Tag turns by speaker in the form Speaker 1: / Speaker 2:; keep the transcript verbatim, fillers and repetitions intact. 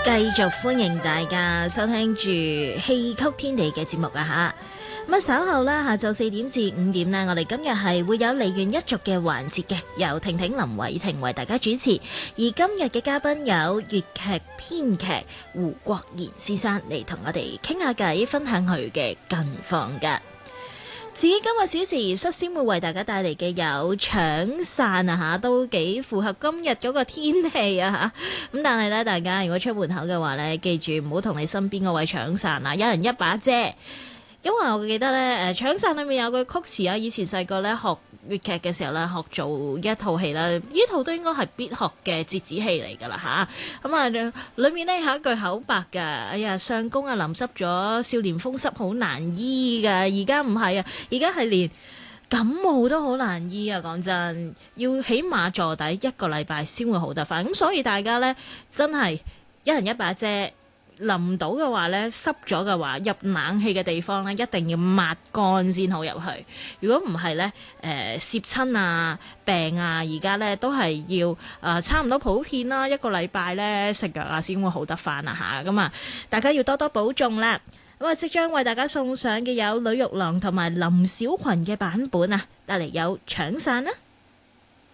Speaker 1: 繼續歡迎大家收聽住戲曲天地嘅節目啊吓，咁啊稍後啦，下晝四點至五點呢，我哋今日係會有梨園一族嘅環節嘅，由婷婷林偉婷為大家主持，而今日嘅嘉賓有粵劇編劇胡國賢先生嚟同我哋傾下偈，分享佢嘅近況噶。至於今個小時率先會為大家帶嚟嘅有搶傘啊吓，都幾符合今日嗰個天氣啊吓。咁但係咧，大家如果出門口嘅話咧，記住唔好同你身邊嗰位搶傘啊，一人一把遮。因為我記得咧，誒搶傘裏面有句曲詞啊，以前細個咧學粵劇嘅時候咧，學做一套戲啦，呢套都應該係必學嘅折子戲嚟㗎啦吓。咁啊，裏面咧有一句口白㗎，哎呀相公啊淋濕咗，少年風濕好難醫㗎。而家唔係啊，而家係連感冒都好難醫啊！講真，要起碼坐底一個禮拜先會好得返。咁所以大家咧真係一人一把遮。淋到嘅話呢，濕咗嘅話，入冷氣嘅地方呢，一定要抹乾先好入去。如果唔係呢，誒攝親啊、病啊，而家呢都係要誒、呃、差唔多普遍啦，一個禮拜呢食藥啊先會好得返啊吓。咁啊，大家要多多保重啦。咁啊，即將為大家送上嘅有呂玉郎同埋林小群嘅版本啊，帶嚟有搶傘啦。